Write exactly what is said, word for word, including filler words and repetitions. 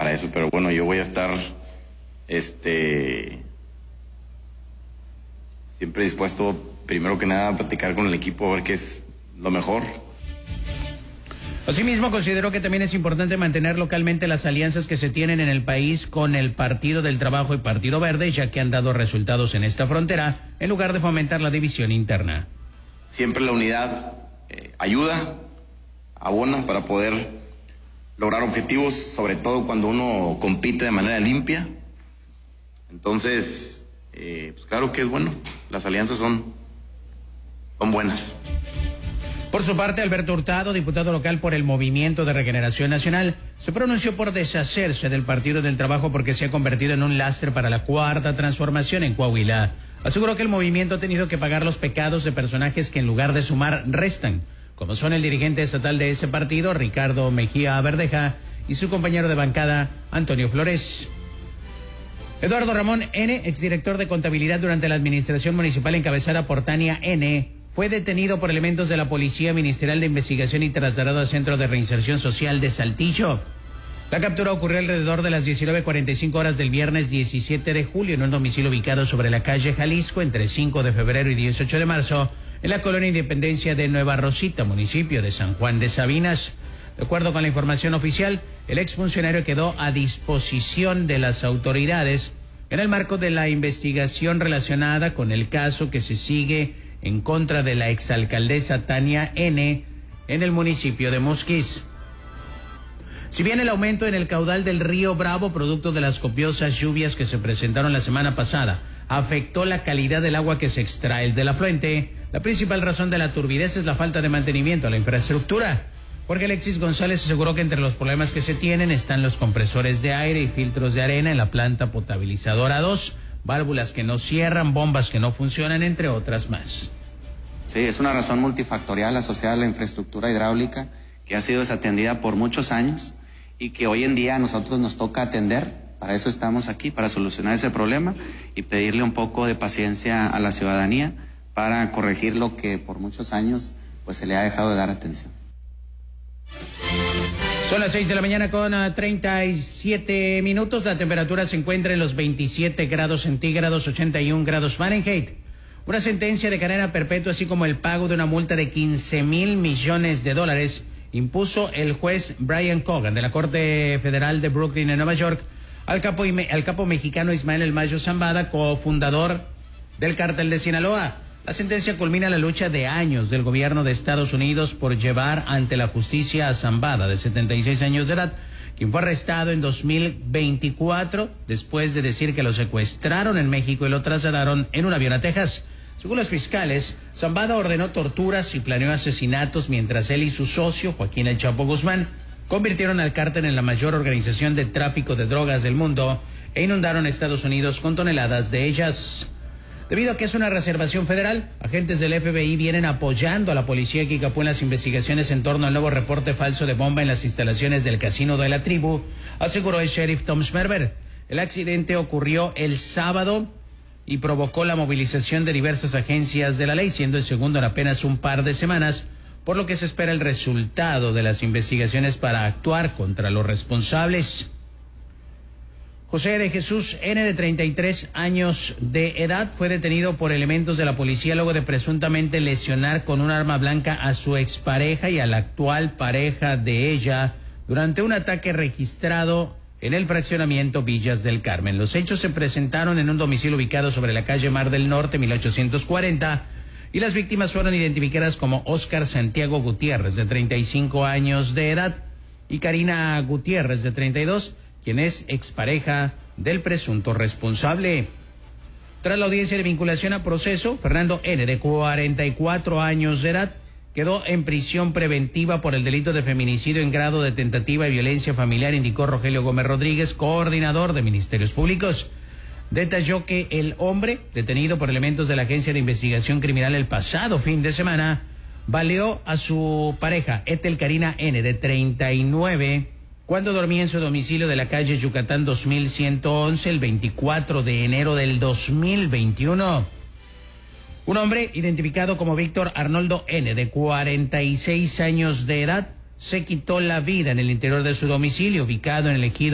para eso, pero bueno, yo voy a estar este siempre dispuesto, primero que nada, a platicar con el equipo, a ver qué es lo mejor. Asimismo, consideró que también es importante mantener localmente las alianzas que se tienen en el país con el Partido del Trabajo y Partido Verde, ya que han dado resultados en esta frontera, en lugar de fomentar la división interna. Siempre la unidad eh, ayuda, abona para poder lograr objetivos, sobre todo cuando uno compite de manera limpia. Entonces, eh, pues claro que es bueno, las alianzas son, son buenas. Por su parte, Alberto Hurtado, diputado local por el Movimiento de Regeneración Nacional, se pronunció por deshacerse del Partido del Trabajo porque se ha convertido en un lastre para la cuarta transformación en Coahuila. Aseguró que el movimiento ha tenido que pagar los pecados de personajes que en lugar de sumar, restan, como son el dirigente estatal de ese partido, Ricardo Mejía Verdeja, y su compañero de bancada, Antonio Flores. Eduardo Ramón N., exdirector de contabilidad durante la administración municipal encabezada por Tania N., fue detenido por elementos de la Policía Ministerial de Investigación y trasladado al Centro de Reinserción Social de Saltillo. La captura ocurrió alrededor de las diecinueve cuarenta y cinco horas del viernes diecisiete de julio en un domicilio ubicado sobre la calle Jalisco entre cinco de febrero y dieciocho de marzo en la colonia Independencia de Nueva Rosita, municipio de San Juan de Sabinas. De acuerdo con la información oficial, el exfuncionario quedó a disposición de las autoridades en el marco de la investigación relacionada con el caso que se sigue en contra de la exalcaldesa Tania N. en el municipio de Musquis. Si bien el aumento en el caudal del río Bravo, producto de las copiosas lluvias que se presentaron la semana pasada, afectó la calidad del agua que se extrae del afluente, la principal razón de la turbidez es la falta de mantenimiento a la infraestructura. Jorge Alexis González aseguró que entre los problemas que se tienen están los compresores de aire y filtros de arena en la planta potabilizadora dos, válvulas que no cierran, bombas que no funcionan, entre otras más. Sí, es una razón multifactorial asociada a la infraestructura hidráulica que ha sido desatendida por muchos años y que hoy en día a nosotros nos toca atender. Para eso estamos aquí, para solucionar ese problema y pedirle un poco de paciencia a la ciudadanía para corregir lo que por muchos años pues se le ha dejado de dar atención. Son las seis de la mañana con uh, treinta y siete minutos. La temperatura se encuentra en los veintisiete grados centígrados, ochenta y un grados Fahrenheit. Una sentencia de cadena perpetua, así como el pago de una multa de quince mil millones de dólares, impuso el juez Brian Cogan de la Corte Federal de Brooklyn, en Nueva York, al capo, al capo mexicano Ismael El Mayo Zambada, cofundador del Cártel de Sinaloa. La sentencia culmina la lucha de años del gobierno de Estados Unidos por llevar ante la justicia a Zambada, de setenta y seis años de edad, quien fue arrestado en dos mil veinticuatro después de decir que lo secuestraron en México y lo trasladaron en un avión a Texas. Según los fiscales, Zambada ordenó torturas y planeó asesinatos mientras él y su socio, Joaquín El Chapo Guzmán, convirtieron al cártel en la mayor organización de tráfico de drogas del mundo e inundaron Estados Unidos con toneladas de ellas. Debido a que es una reservación federal, agentes del F B I vienen apoyando a la policía que capó en las investigaciones en torno al nuevo reporte falso de bomba en las instalaciones del Casino de la Tribu, aseguró el sheriff Tom Schmerber. El accidente ocurrió el sábado y provocó la movilización de diversas agencias de la ley, siendo el segundo en apenas un par de semanas, por lo que se espera el resultado de las investigaciones para actuar contra los responsables. José de Jesús N., de treinta y tres años de edad, fue detenido por elementos de la policía luego de presuntamente lesionar con un arma blanca a su expareja y a la actual pareja de ella durante un ataque registrado en el fraccionamiento Villas del Carmen. Los hechos se presentaron en un domicilio ubicado sobre la calle Mar del Norte, mil ochocientos cuarenta, y las víctimas fueron identificadas como Óscar Santiago Gutiérrez, de treinta y cinco años de edad, y Karina Gutiérrez, de treinta y dos, quien es expareja del presunto responsable. Tras la audiencia de vinculación a proceso, Fernando N., de cuarenta y cuatro años de edad, quedó en prisión preventiva por el delito de feminicidio en grado de tentativa y violencia familiar, indicó Rogelio Gómez Rodríguez, coordinador de Ministerios Públicos. Detalló que el hombre, detenido por elementos de la Agencia de Investigación Criminal el pasado fin de semana, baleó a su pareja, Ethel Karina N., de treinta y nueve, cuando dormía en su domicilio de la calle Yucatán dos mil ciento once el veinticuatro de enero del dos mil veintiuno. Un hombre identificado como Víctor Arnoldo N., de cuarenta y seis años de edad, se quitó la vida en el interior de su domicilio ubicado en el ejido